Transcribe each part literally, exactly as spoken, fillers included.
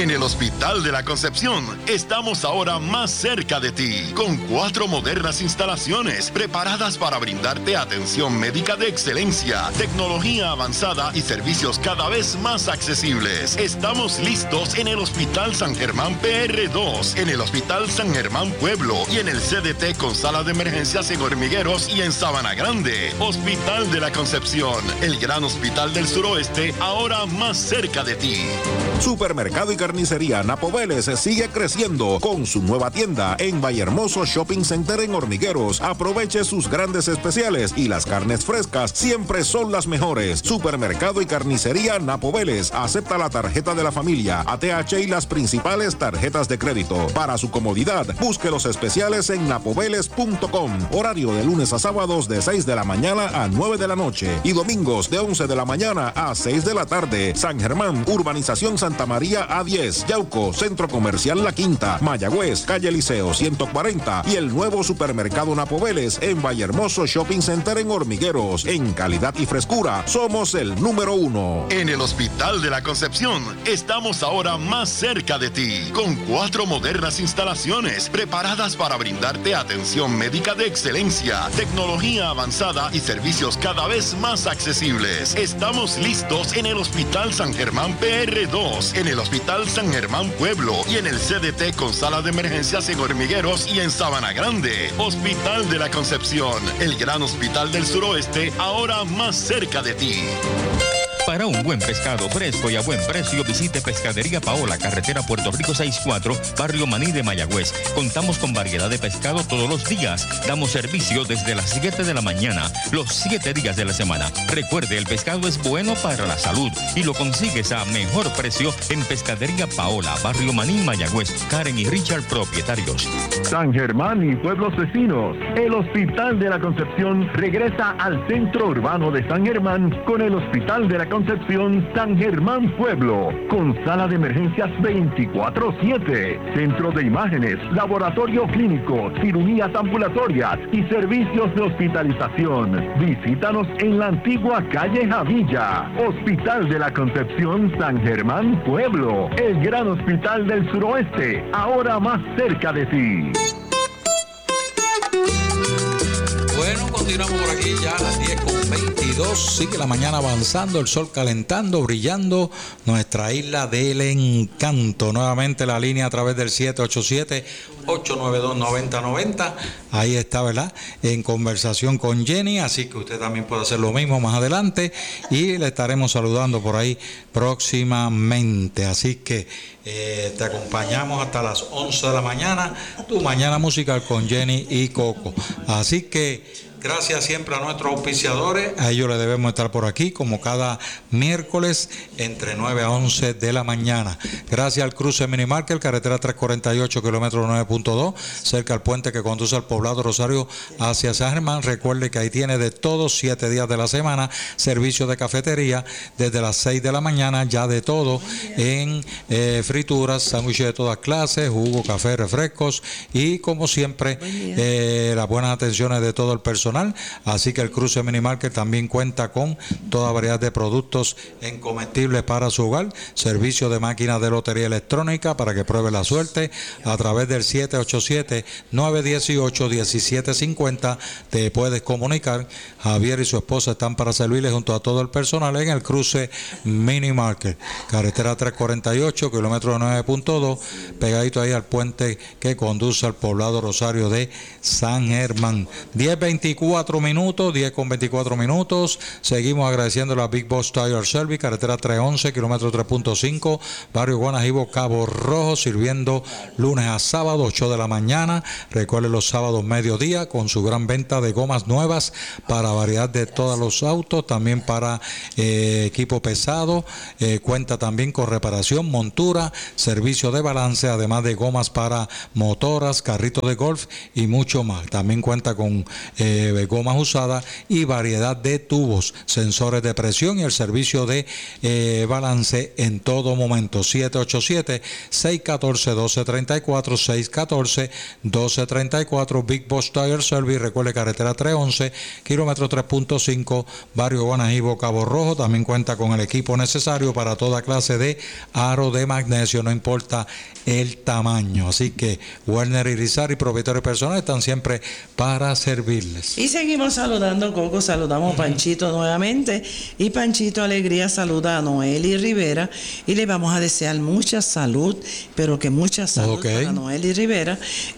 En el Hospital de la Concepción estamos ahora más cerca de ti, con cuatro modernas instalaciones preparadas para brindarte atención médica de excelencia, tecnología avanzada y servicios cada vez más accesibles. Estamos listos en el Hospital San Germán P R dos, en el Hospital San Germán Pueblo y en el C D T con sala de emergencias en Hormigueros y en Sabana Grande. Hospital de la Concepción, el gran hospital del suroeste, ahora más cerca de ti. Supermercado y Carnicería Napo Vélez sigue creciendo con su nueva tienda en Vallehermoso Shopping Center en Hormigueros. Aproveche sus grandes especiales y las carnes frescas siempre son las mejores. Supermercado y Carnicería Napo Vélez acepta la tarjeta de la familia, A T H y las principales tarjetas de crédito. Para su comodidad, busque los especiales en napoveles punto com. Horario de lunes a sábados de seis de la mañana a nueve de la noche y domingos de once de la mañana a seis de la tarde. San Germán, Urbanización Santa María A diez, Yauco, Centro Comercial La Quinta, Mayagüez, Calle Liceo ciento cuarenta y el nuevo Supermercado Napo Vélez en Vallehermoso Shopping Center en Hormigueros. En calidad y frescura, somos el número uno. En el Hospital de la Concepción estamos ahora más cerca de ti, con cuatro modernas instalaciones preparadas para brindarte atención médica de excelencia, tecnología avanzada y servicios cada vez más accesibles. Estamos listos en el Hospital San Germán P R dos, en el Hospital San Germán Pueblo y en el C D T con sala de emergencias en Hormigueros y en Sabana Grande. Hospital de la Concepción, el gran hospital del suroeste, ahora más cerca de ti. Para un buen pescado fresco y a buen precio, visite Pescadería Paola, carretera Puerto Rico sesenta y cuatro, Barrio Maní de Mayagüez. Contamos con variedad de pescado todos los días. Damos servicio desde las siete de la mañana, los siete días de la semana. Recuerde, el pescado es bueno para la salud y lo consigues a mejor precio en Pescadería Paola, Barrio Maní, Mayagüez. Karen y Richard, propietarios. San Germán y pueblos vecinos, el Hospital de la Concepción regresa al centro urbano de San Germán con el Hospital de la Concepción San Germán Pueblo, con sala de emergencias veinticuatro siete, centro de imágenes, laboratorio clínico, cirugías ambulatorias y servicios de hospitalización. Visítanos en la antigua calle Javilla. Hospital de la Concepción San Germán Pueblo, el gran hospital del suroeste, ahora más cerca de ti. Bueno, continuamos por aquí ya a las diez con veintidós. Sigue la mañana avanzando, el sol calentando, brillando. Nuestra isla del encanto. Nuevamente la línea a través del siete ocho siete, ocho nueve dos, nueve cero nueve cero. Ahí está, ¿verdad? En conversación con Jenny. Así que usted también puede hacer lo mismo más adelante. Y le estaremos saludando por ahí próximamente. Así que eh, te acompañamos hasta las once de la mañana. Tu mañana musical con Jenny y Coco. Así que gracias siempre a nuestros auspiciadores. A ellos le debemos estar por aquí como cada miércoles entre nueve a once de la mañana. Gracias al cruce Mini Market, carretera trescientos cuarenta y ocho, kilómetro nueve punto dos, cerca al puente que conduce al poblado Rosario hacia San Germán. Recuerde que ahí tiene de todos siete días de la semana servicio de cafetería desde las seis de la mañana, ya de todo en eh, frituras, sándwiches de todas clases, jugo, café, refrescos y como siempre eh, las buenas atenciones de todo el personal. Así que el cruce Mini Market también cuenta con toda variedad de productos en comestibles para su hogar, servicio de máquinas de lotería electrónica para que pruebe la suerte a través del siete ocho siete, nueve uno ocho, uno siete cinco cero. Te puedes comunicar. Javier y su esposa están para servirles junto a todo el personal en el cruce Mini Market, carretera trescientos cuarenta y ocho, kilómetro nueve punto dos, pegadito ahí al puente que conduce al poblado Rosario de San Germán. diez veinticuatro minutos, diez con veinticuatro minutos. Seguimos agradeciendo a Big Boss Tire Service, carretera trescientos once, kilómetro tres punto cinco, barrio Guanajibo, Cabo Rojo, sirviendo lunes a sábado, ocho de la mañana. Recuerde los sábados mediodía con su gran venta de gomas nuevas para variedad de todos los autos, también para eh, equipo pesado. Eh, cuenta también con reparación, montura, servicio de balance, además de gomas para motoras, carritos de golf y mucho más. También cuenta con eh, eh, gomas usadas y variedad de tubos, sensores de presión y el servicio de eh, balance en todo momento. siete ocho siete, seis uno cuatro, uno dos tres cuatro, seis uno cuatro, uno dos tres cuatro, Big Boss Tire Service. Recuerde, carretera trescientos once, kilómetro tres punto cinco, barrio Guanajibo, Cabo Rojo. También cuenta con el equipo necesario para toda clase de aro de magnesio, no importa el tamaño. Así que Werner Irizarry, propietario personal, están siempre para servirles. Y seguimos saludando, Coco, saludamos a Panchito nuevamente, y Panchito Alegría saluda a Noeli Rivera y le vamos a desear mucha salud, pero que mucha salud okay. para Noeli Rivera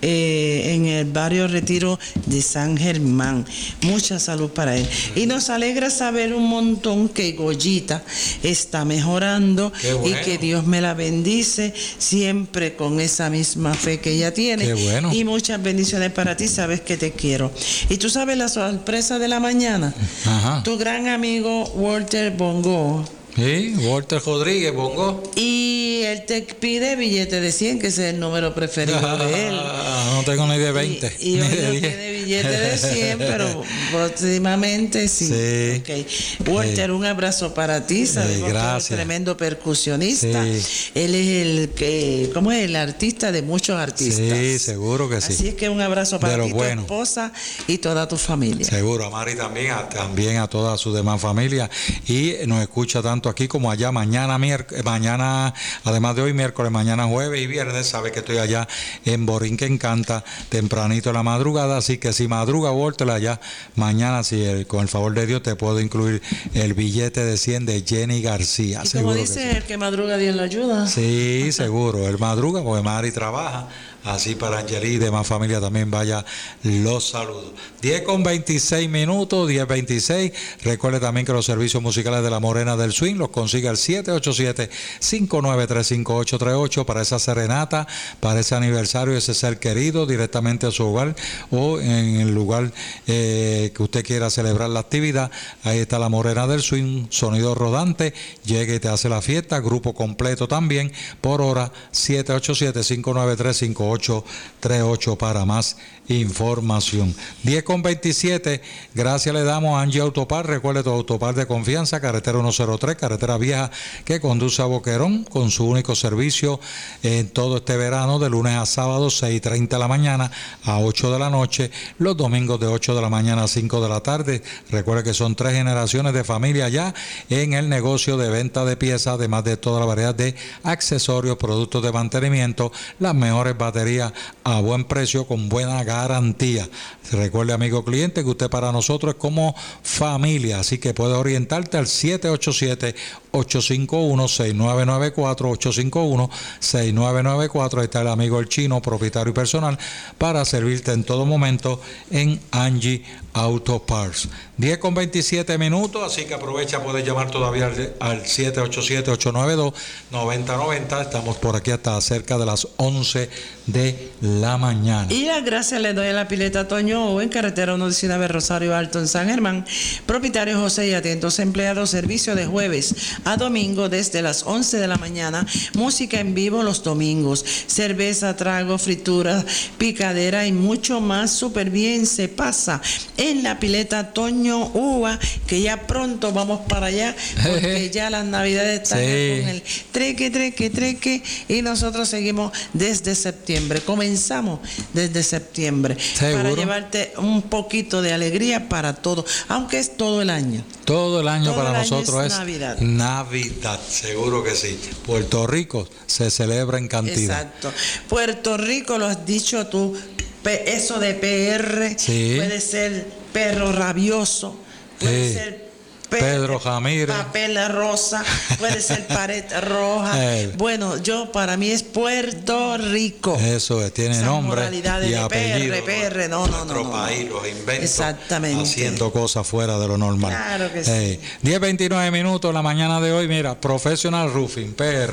eh, en el barrio Retiro de San Germán. Mucha salud para él. Y nos alegra saber un montón que Goyita está mejorando bueno. y que Dios me la bendice siempre con esa misma fe que ella tiene. Qué bueno. Y muchas bendiciones para ti, sabes que te quiero. Y tú sabes la sorpresa de la mañana. Ajá. Tu gran amigo Walter Bongo. Sí, Walter Rodríguez Bongo. Y él te pide billete de cien, que ese es el número preferido de él. No tengo ni de veinte. Y, y hoy no tiene billete de cien, pero próximamente sí. Sí. Okay. Walter, sí. un abrazo para ti. Sabemos sí, que es un tremendo percusionista. Sí. Él es el que, ¿cómo es? El artista de muchos artistas. Sí, seguro que sí. Así es que un abrazo para ti, bueno. tu esposa y toda tu familia. Seguro, a Mari también, a, también a toda su demás familia. Y nos escucha tanto aquí como allá, mañana miércoles, mañana, además de hoy miércoles, mañana jueves y viernes, sabe que estoy allá en Borinquen Encanta, tempranito en la madrugada, así que si madruga, Walter, allá, mañana, si el, con el favor de Dios, te puedo incluir el billete de cien de Jenny García. Y como dice, que sí. el que madruga, Dios lo ayuda. Sí, seguro, él madruga, porque Mari trabaja. Así para Angeli y demás familia también vaya los saludos. diez con veintiséis minutos, diez veintiséis. Recuerde también que los servicios musicales de la Morena del Swing los consigue al siete ocho siete, cinco nueve tres, cinco ocho tres ocho para esa serenata, para ese aniversario, ese ser querido, directamente a su hogar o en el lugar eh, que usted quiera celebrar la actividad. Ahí está la Morena del Swing, sonido rodante, llega y te hace la fiesta, grupo completo también, por hora, siete ocho siete, cinco nueve tres, cinco ocho tres ocho para más información. diez con veintisiete, gracias le damos a Angie Autopar. Recuerde, tu Autopar de confianza, carretera ciento tres, carretera vieja que conduce a Boquerón, con su único servicio en todo este verano, de lunes a sábado, seis y treinta de la mañana a ocho de la noche, los domingos de ocho de la mañana a cinco de la tarde. Recuerde que son tres generaciones de familia ya en el negocio de venta de piezas, además de toda la variedad de accesorios, productos de mantenimiento, las mejores baterías a buen precio, con buena garantía. Recuerde, amigo cliente, que usted para nosotros es como familia, así que puede orientarte al siete ocho siete, ocho cinco uno, seis nueve nueve cuatro, ocho cinco uno, seis nueve nueve cuatro. Ahí está el amigo El Chino, propietario y personal, para servirte en todo momento en Angie Auto Parts. diez con veintisiete minutos, así que aprovecha, puedes llamar todavía al, al siete ocho siete, ocho nueve dos, nueve cero nueve cero. Estamos por aquí hasta cerca de las once de la mañana. Y las gracias le doy a la pileta Toño O en carretera ciento diecinueve, Rosario Alto, en San Germán. Propietario José y atentos empleados, servicio de jueves a domingo desde las once de la mañana, música en vivo los domingos, cerveza, trago, fritura, picadera y mucho más. Súper bien se pasa en la pileta Toño Uva, que ya pronto vamos para allá, porque ya las navidades están sí. con el treque, treque, treque, y nosotros seguimos desde septiembre, comenzamos desde septiembre, ¿seguro? Para llevarte un poquito de alegría para todo, aunque es todo el año. Todo el año todo para el nosotros año es, es Navidad. Navidad, seguro que sí. Puerto Rico se celebra en cantidad. Exacto. Puerto Rico, lo has dicho tú, eso de P R, sí. puede ser perro rabioso, puede sí. ser Pedro Jamírez, papel rosa, puede ser pared roja. Eh. Bueno, yo para mí es Puerto Rico. Eso es, tiene esas nombre y apellido. P R, P R, no, no, Nuestro no, no, país no. los inventa. Exactamente. Haciendo cosas fuera de lo normal. Claro que eh. sí. diez veintinueve minutos la mañana de hoy, mira, Professional Roofing, P R.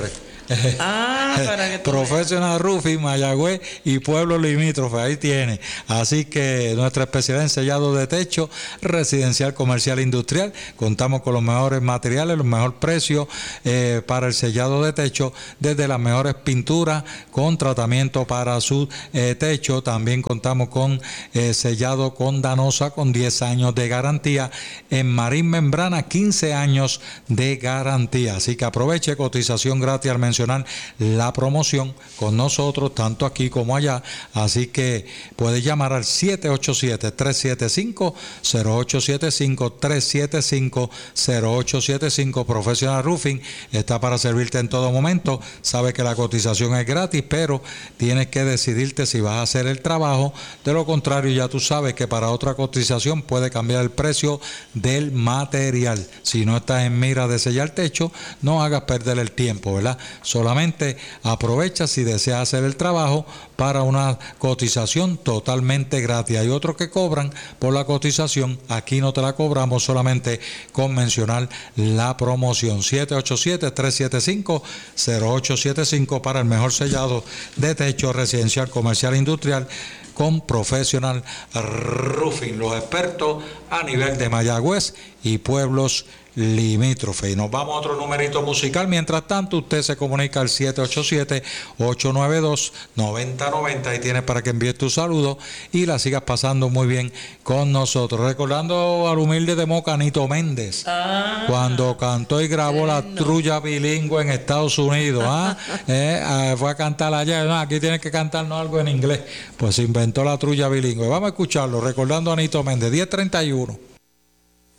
Ah, para que tú Professional Roofing, Mayagüez y Pueblo Limítrofe, ahí tiene. Así que nuestra especialidad en sellado de techo, residencial, comercial, industrial. Contamos con los mejores materiales, los mejores precios eh, para el sellado de techo, desde las mejores pinturas con tratamiento para su eh, techo. También contamos con eh, sellado con Danosa con diez años de garantía. En Marín Membrana, quince años de garantía. Así que aproveche, cotización gratis al mencionar la promoción con nosotros, tanto aquí como allá. Así que puede llamar al siete ocho siete, tres siete cinco, cero ocho siete cinco, tres siete cinco, cero ocho siete cinco. Professional Roofing está para servirte en todo momento. Sabe que la cotización es gratis, pero tienes que decidirte si vas a hacer el trabajo. De lo contrario, ya tú sabes que para otra cotización puede cambiar el precio del material. Si no estás en mira de sellar techo, no hagas perder el tiempo, ¿verdad? Solamente aprovecha si deseas hacer el trabajo para una cotización totalmente gratis. Hay otros que cobran por la cotización, aquí no te la cobramos, solamente con mencionar la promoción. Siete ocho siete, tres siete cinco, cero ocho siete cinco para el mejor sellado de techo residencial, comercial, industrial con Professional Roofing, los expertos a nivel de Mayagüez y pueblos limítrofe. Y nos vamos a otro numerito musical. Mientras tanto, usted se comunica al siete ocho siete, ocho nueve dos, nueve cero nueve cero y tienes para que envíes tu saludo y la sigas pasando muy bien con nosotros. Recordando al humilde de Moca, Nito Méndez, ah, cuando cantó y grabó la trulla bilingüe en Estados Unidos. ¿ah? eh, eh, fue a cantar allá. No, aquí tienes que cantarnos algo en inglés. Pues inventó la trulla bilingüe. Vamos a escucharlo. Recordando a Nito Méndez, diez treinta y uno.